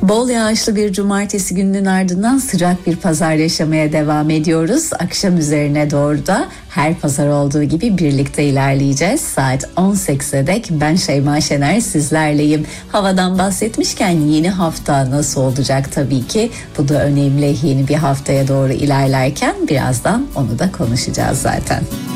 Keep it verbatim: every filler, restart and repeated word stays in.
Bol yağışlı bir cumartesi gününün ardından sıcak bir pazar yaşamaya devam ediyoruz. Akşam üzerine doğru da her pazar olduğu gibi birlikte ilerleyeceğiz. Saat on sekize dek ben Şeyma Şener sizlerleyim. Havadan bahsetmişken yeni hafta nasıl olacak tabii ki. Bu da önemli, yeni bir haftaya doğru ilerlerken birazdan onu da konuşacağız zaten.